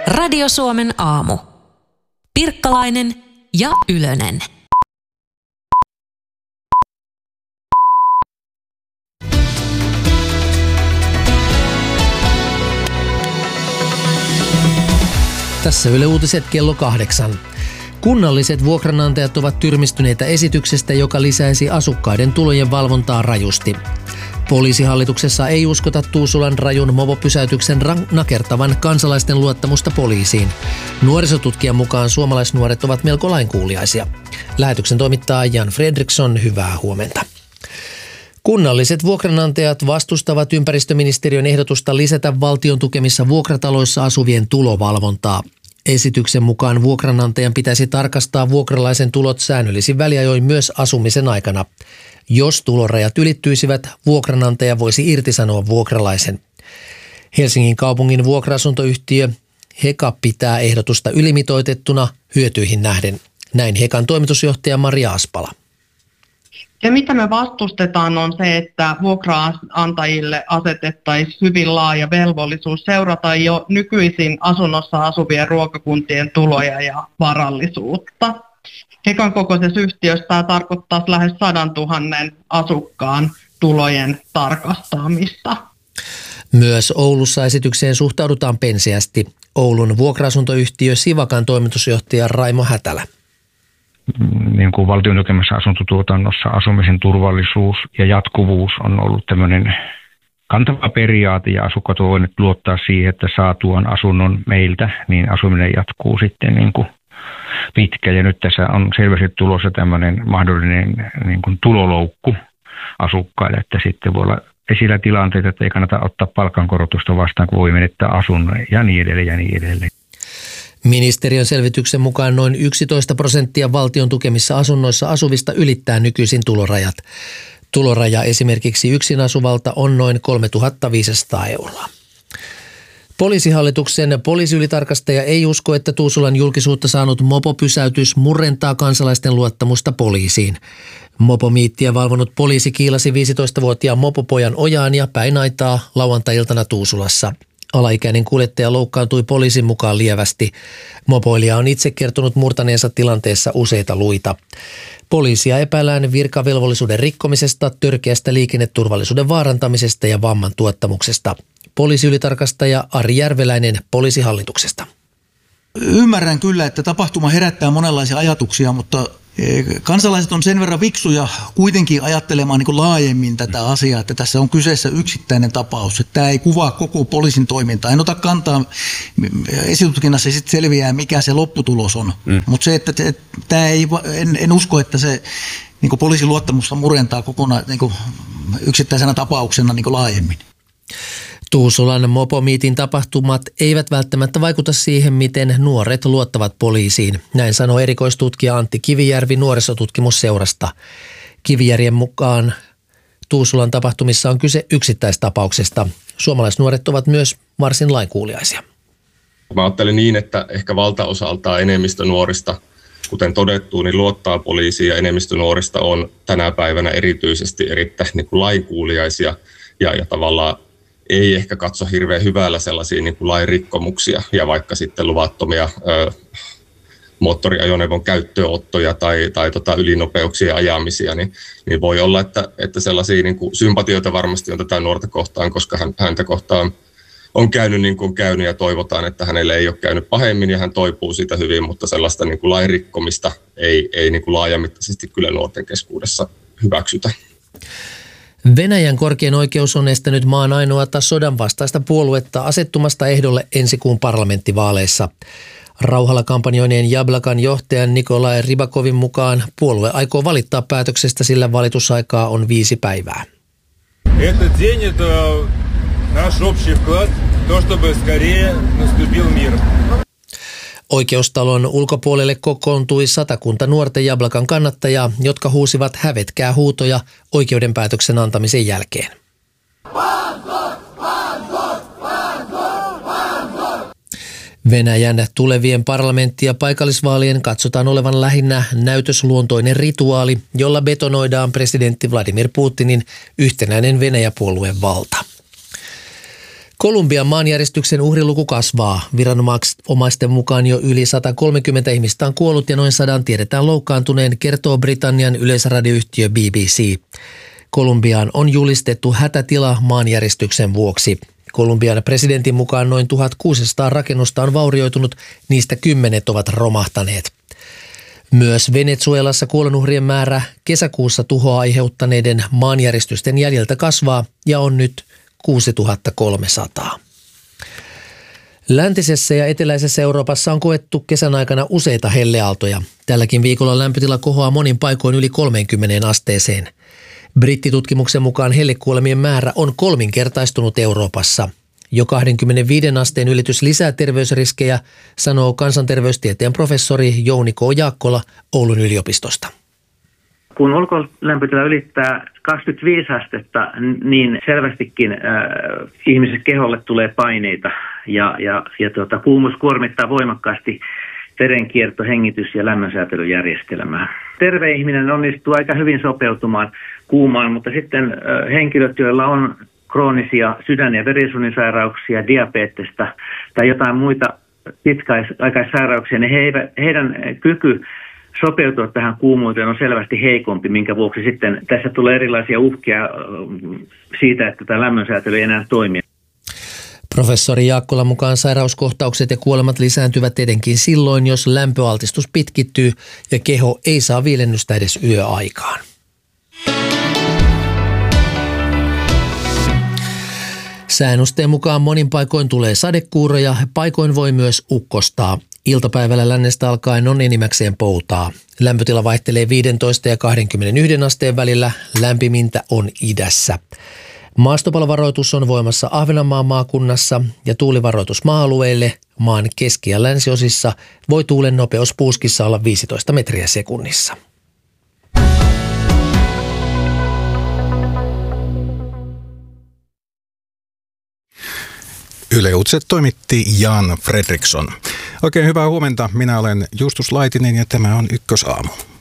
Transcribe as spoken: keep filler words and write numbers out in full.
Radio Suomen aamu. Pirkkalainen ja Ylönen. Tässä Yle Uutiset kello kahdeksan. Kunnalliset vuokranantajat ovat tyrmistyneitä esityksestä, joka lisäisi asukkaiden tulojen valvontaa rajusti. Poliisihallituksessa ei uskota Tuusulan rajun mopopysäytyksen nakertavan kansalaisten luottamusta poliisiin. Nuorisotutkijan mukaan suomalaisnuoret ovat melko lainkuuliaisia. Lähetyksen toimittaa Jan Fredriksson, hyvää huomenta. Kunnalliset vuokranantajat vastustavat ympäristöministeriön ehdotusta lisätä valtion tukemissa vuokrataloissa asuvien tulovalvontaa. Esityksen mukaan vuokranantajan pitäisi tarkastaa vuokralaisen tulot säännöllisin väliajoin myös asumisen aikana. Jos tulorajat ylittyisivät, vuokranantaja voisi irtisanoa vuokralaisen. Helsingin kaupungin vuokra-asuntoyhtiö Heka pitää ehdotusta ylimitoitettuna hyötyihin nähden. Näin Hekan toimitusjohtaja Maria Aspala. Se, mitä me vastustetaan, on se, että vuokraantajille asetettaisiin hyvin laaja velvollisuus seurata jo nykyisin asunnossa asuvien ruokakuntien tuloja ja varallisuutta. Hekan kokoisessa yhtiössä tämä tarkoittaa lähes sadan tuhannen asukkaan tulojen tarkastamista. Myös Oulussa esitykseen suhtaudutaan penseästi. Oulun vuokra-asuntoyhtiö Sivakan toimitusjohtaja Raimo Hätälä. Niin kuin valtion tukemassa asuntotuotannossa asumisen turvallisuus ja jatkuvuus on ollut tämmöinen kantava periaate ja asukkaat voivat luottaa siihen, että saatuaan asunnon meiltä, niin asuminen jatkuu sitten niin kuin pitkä. Ja nyt tässä on selvästi tulossa tämmöinen mahdollinen niin kuin tuloloukku asukkaille, että sitten voi olla esillä tilanteita, että ei kannata ottaa palkankorotusta vastaan, kun voi menettää asunnon ja niin edelleen ja niin edelleen. Ministeriön selvityksen mukaan noin yksitoista prosenttia valtion tukemissa asunnoissa asuvista ylittää nykyisin tulorajat. Tuloraja esimerkiksi yksin asuvalta on noin kolmetuhattaviisisataa euroa. Poliisihallituksen poliisiylitarkastaja ei usko, että Tuusulan julkisuutta saanut mopopysäytys murentaa kansalaisten luottamusta poliisiin. Mopomiittiä valvonut poliisi kiilasi viisitoistavuotiaan mopopojan ojaan ja päin aitaa lauantai-iltana Tuusulassa. Alaikäinen kuljettaja loukkaantui poliisin mukaan lievästi. Mopoilija on itse kertonut murtaneensa tilanteessa useita luita. Poliisia epäillään virkavelvollisuuden rikkomisesta, törkeästä liikenneturvallisuuden vaarantamisesta ja vamman tuottamuksesta. Poliisiylitarkastaja Ari Järveläinen Poliisihallituksesta. Ymmärrän kyllä, että tapahtuma herättää monenlaisia ajatuksia, mutta kansalaiset on sen verran fiksuja kuitenkin ajattelemaan niin kuin laajemmin tätä asiaa, että tässä on kyseessä yksittäinen tapaus. Että tämä ei kuvaa koko poliisin toimintaa. En ota kantaa, esitutkinnassa sitten selviää, mikä se lopputulos on. Mm. Mutta se, että tämä ei, en, en usko, että se niin kuin poliisin luottamusta murentaa kokonaan niin kuin yksittäisenä tapauksena niin kuin laajemmin. Tuusulan mopomiitin tapahtumat eivät välttämättä vaikuta siihen, miten nuoret luottavat poliisiin. Näin sanoi erikoistutkija Antti Kivijärvi nuorisotutkimusseurasta. Kivijärjen mukaan Tuusulan tapahtumissa on kyse yksittäistapauksesta. Suomalaisnuoret ovat myös varsin lainkuuliaisia. Mä ajattelen niin, että ehkä valtaosaltaan enemmistö nuorista, kuten todettu, niin luottaa poliisiin ja enemmistö nuorista on tänä päivänä erityisesti erittäin niin kuin lainkuuliaisia ja, ja tavallaan ei ehkä katso hirveän hyvällä sellaisia niin kuin lain rikkomuksia ja vaikka sitten luvattomia ö, moottoriajoneuvon käyttöönottoja tai, tai tota ylinopeuksien ajamisia, niin, niin voi olla, että, että sellaisia niin kuin sympatioita varmasti on tätä nuorta kohtaan, koska hän, häntä kohtaan on käynyt niin kuin käynyt ja toivotaan, että hänelle ei ole käynyt pahemmin ja hän toipuu siitä hyvin, mutta sellaista niin kuin lain rikkomista ei, ei niin kuin laajamittaisesti kyllä nuorten keskuudessa hyväksytä. Venäjän korkein oikeus on estänyt maan ainoata sodan vastaista puoluetta asettumasta ehdolle ensi kuun parlamenttivaaleissa. Rauhalla kampanjoineen Jablakan johtajan Nikolai Rybakovin mukaan puolue aikoo valittaa päätöksestä, sillä valitusaikaa on viisi päivää. Этот день это наш общий вклад в то, чтобы скорее наступил мир. Oikeustalon ulkopuolelle kokoontui satakunta nuorten Jablakan kannattajaa, jotka huusivat hävetkää huutoja oikeudenpäätöksen antamisen jälkeen. Venäjän tulevien parlamentti- ja paikallisvaalien katsotaan olevan lähinnä näytösluontoinen rituaali, jolla betonoidaan presidentti Vladimir Putinin yhtenäinen Venäjä-puolueen valta. Kolumbian maanjäristyksen uhriluku kasvaa. Viranomaisten mukaan jo yli sata kolmekymmentä ihmistä on kuollut ja noin sadan tiedetään loukkaantuneen, kertoo Britannian yleisradioyhtiö B B C. Kolumbiaan on julistettu hätätila maanjäristyksen vuoksi. Kolumbian presidentin mukaan noin tuhatkuusisataa rakennusta on vaurioitunut, niistä kymmenet ovat romahtaneet. Myös Venezuelassa kuolonuhrien määrä kesäkuussa tuhoa aiheuttaneiden maanjäristysten jäljiltä kasvaa ja on nyt kuusituhatta kolmesataa. Läntisessä ja eteläisessä Euroopassa on koettu kesän aikana useita helleaaltoja. Tälläkin viikolla lämpötila kohoaa monin paikoin yli kolmeenkymmeneen asteeseen. Brittitutkimuksen mukaan hellekuolemien määrä on kolminkertaistunut Euroopassa. Jo kaksikymmentäviisi asteen ylitys lisää terveysriskejä, sanoo kansanterveystieteen professori Jouni K. Jaakkola Oulun yliopistosta. Kun ulkolämpötila ylittää kaksikymmentäviisi astetta, niin selvästikin äh, ihmisen keholle tulee paineita ja, ja, ja tuota, kuumuus kuormittaa voimakkaasti verenkierto-, hengitys- ja lämmönsäätelyjärjestelmää. Terve ihminen onnistuu aika hyvin sopeutumaan kuumaan, mutta sitten äh, henkilöt, joilla on kroonisia sydän- ja verisuonisairauksia, diabetesta tai jotain muita pitkäaikaissairauksia, niin he, heidän kyky sopeutua tähän kuumuuteen on selvästi heikompi, minkä vuoksi sitten tässä tulee erilaisia uhkia siitä, että tämä lämmönsäätely ei enää toimi. Professori Jaakkolan mukaan sairauskohtaukset ja kuolemat lisääntyvät tietenkin silloin, jos lämpöaltistus pitkittyy ja keho ei saa viilennystä edes yöaikaan. Säännösteen mukaan monin paikoin tulee sadekuuroja, paikoin voi myös ukkostaa. Iltapäivällä lännestä alkaen on enimmäkseen poutaa. Lämpötila vaihtelee viisitoista ja kaksikymmentäyksi asteen välillä, lämpimintä on idässä. Maastopalovaroitus on voimassa Ahvenanmaan maakunnassa ja tuulivaroitus maa-alueille. Maan keski- ja länsiosissa voi tuulen nopeus puuskissa olla viisitoista metriä sekunnissa. Yle Uutiset toimitti Jan Fredriksson. Oikein hyvää huomenta. Minä olen Justus Laitinen ja tämä on Ykkösaamu.